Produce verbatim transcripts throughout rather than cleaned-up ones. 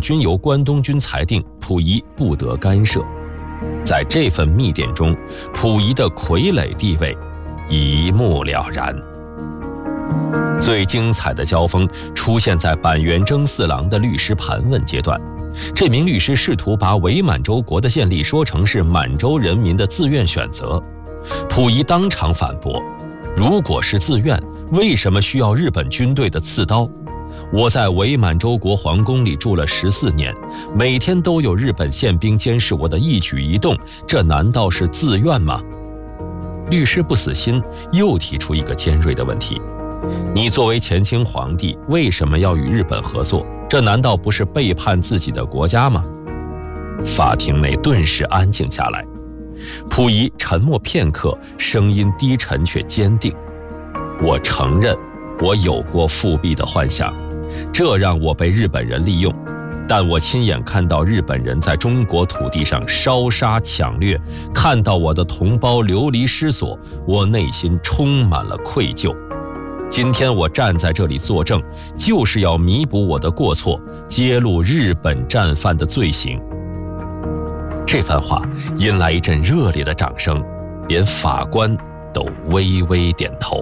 均由关东军裁定，溥仪不得干涉。在这份密电中，溥仪的傀儡地位一目了然。最精彩的交锋出现在板垣征四郎的律师盘问阶段。这名律师试图把伪满洲国的建立说成是满洲人民的自愿选择。溥仪当场反驳：如果是自愿，为什么需要日本军队的刺刀？我在伪满洲国皇宫里住了十四年，每天都有日本宪兵监视我的一举一动，这难道是自愿吗？律师不死心，又提出一个尖锐的问题：你作为前清皇帝，为什么要与日本合作？这难道不是背叛自己的国家吗？法庭内顿时安静下来。溥仪沉默片刻，声音低沉却坚定：我承认我有过复辟的幻想，这让我被日本人利用，但我亲眼看到日本人在中国土地上烧杀抢掠，看到我的同胞流离失所，我内心充满了愧疚。今天我站在这里作证，就是要弥补我的过错，揭露日本战犯的罪行。这番话引来一阵热烈的掌声，连法官都微微点头。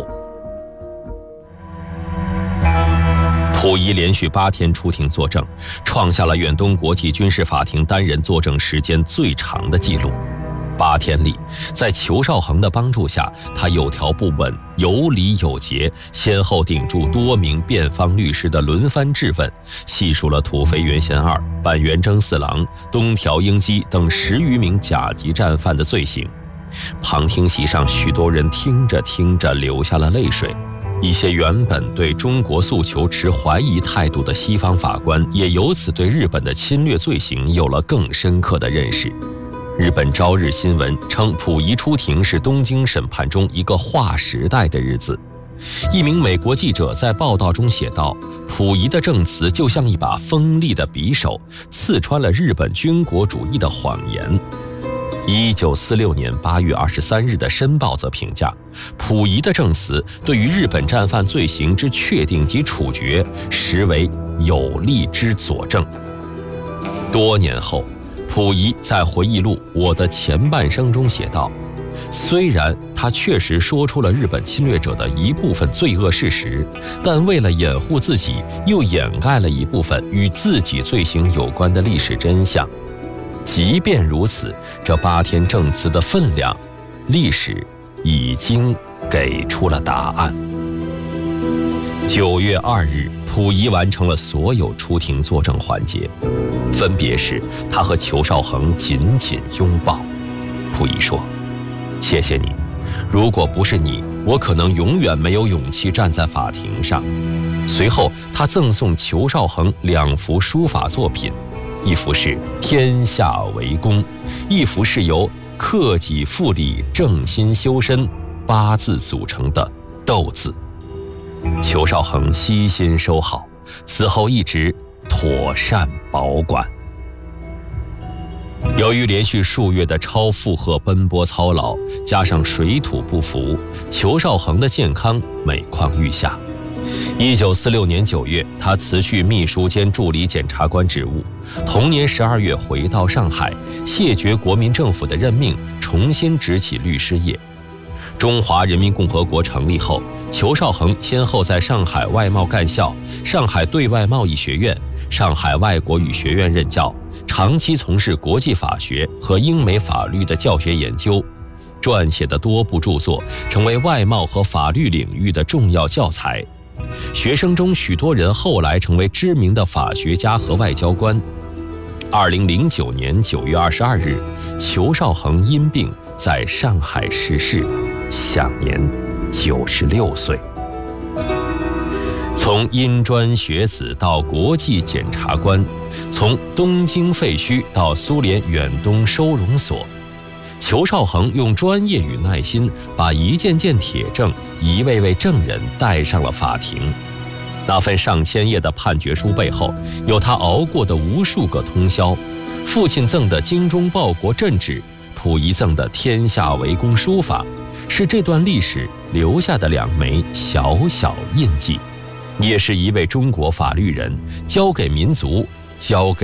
溥仪连续八天出庭作证，创下了远东国际军事法庭单人作证时间最长的记录。八天里，在裘绍珩的帮助下，他有条不紊，有理有节，先后顶住多名辩方律师的轮番质问，细数了土肥原贤二、板垣征四郎、东条英机等十余名甲级战犯的罪行。旁听席上，许多人听着听着流下了泪水。一些原本对中国诉求持怀疑态度的西方法官，也由此对日本的侵略罪行有了更深刻的认识。日本朝日新闻称，溥仪出庭是东京审判中一个划时代的日子。一名美国记者在报道中写道：溥仪的证词就像一把锋利的匕首，刺穿了日本军国主义的谎言。一九四六年八月二十三日的《申报》则评价，溥仪的证词对于日本战犯罪行之确定及处决，实为有力之佐证。多年后，溥仪在回忆录《我的前半生》中写道：虽然他确实说出了日本侵略者的一部分罪恶事实，但为了掩护自己，又掩盖了一部分与自己罪行有关的历史真相。即便如此，这八天证词的分量，历史已经给出了答案。九月二日，溥仪完成了所有出庭作证环节，分别是他和裘绍珩紧紧拥抱。溥仪说：谢谢你，如果不是你，我可能永远没有勇气站在法庭上。随后他赠送裘绍珩两幅书法作品，一幅是天下为公，一幅是由克己复礼、正心修身八字组成的斗字。裘绍珩悉心收好，此后一直妥善保管。由于连续数月的超负荷奔波操劳，加上水土不服，裘绍珩的健康每况愈下。一九四六年九月，他辞去秘书兼助理检察官职务。同年十二月回到上海，谢绝国民政府的任命，重新执起律师业。中华人民共和国成立后，裘绍珩先后在上海外贸干校、上海对外贸易学院、上海外国语学院任教，长期从事国际法学和英美法律的教学研究，撰写的多部著作成为外贸和法律领域的重要教材。学生中许多人后来成为知名的法学家和外交官。二零零九年九月二十二日，裘绍珩因病在上海逝世，享年九十六岁。从殷专学子到国际检察官，从东京废墟到苏联远东收容所，裘绍珩用专业与耐心，把一件件铁证、一位位证人带上了法庭。那份上千页的判决书背后，有他熬过的无数个通宵。父亲赠的精忠报国镇纸，溥仪赠的天下为公书法，是这段历史留下的两枚小小印记，也是一位中国法律人交给民族、交给